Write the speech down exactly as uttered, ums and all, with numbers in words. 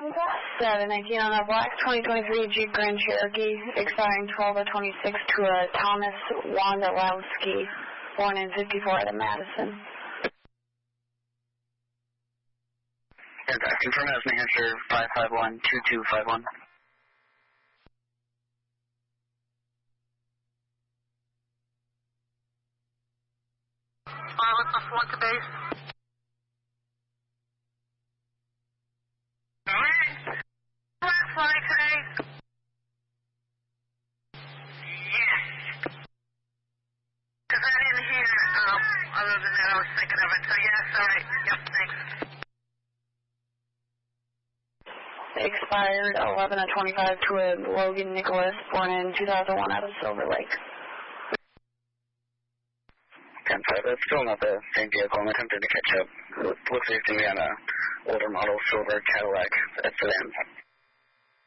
seven nineteen on a black twenty twenty-three Jeep Grand Cherokee, expiring twelve of twenty-six to a Thomas Wondolowski, born in fifty-four out of Madison. And uh, confirm as New Hampshire five five one two two five one. Pilot plus one to base. Black fly today? Yes. Because I didn't hear, um, other than that I was thinking of it. So yes, alright. Yep, thanks. Expired eleven of twenty-five to a Logan Nicholas, born in two thousand one out of Silver Lake. ten five, it's still not the same vehicle. I'm attempting to catch up. Looks like it's going to be on a older model silver Cadillac sedan.